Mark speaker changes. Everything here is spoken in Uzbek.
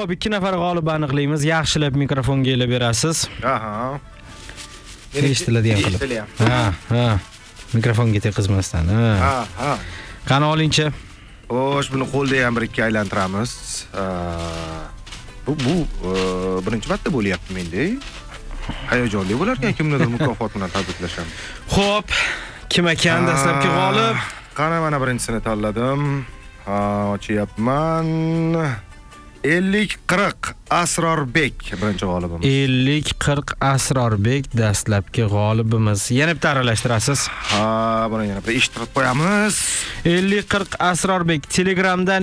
Speaker 1: Xo'p, 2 nafar g'olib aniqlaymiz. Yaxshilab mikrofonga elib berasiz.
Speaker 2: Aha.
Speaker 1: Eshitiladigan qilib. Ha. Mikrofonga teqizmasdan.
Speaker 2: Ha.
Speaker 1: Qani olingchi.
Speaker 2: Xo'sh, buni qo'lda ham bir ikki aylantiramiz. Bu birinchi marta bo'lyapti menda. Hayajonli bo'lar ekan, kimnidir mukofot bilan tabriklasham.
Speaker 1: Xo'p, kim ekan dastlabki g'olib?
Speaker 2: Qani mana birinchisini tanladim. Ochyapman. 50-40 Asrorbek birinchi g'olibimiz.
Speaker 1: 50-40 Asrorbek dastlabki g'olibimiz. Yana bitta aralashtirasiz.
Speaker 2: Buni yana bir eshittirib qo'yamiz.
Speaker 1: 50-40 Asrorbek Telegramdan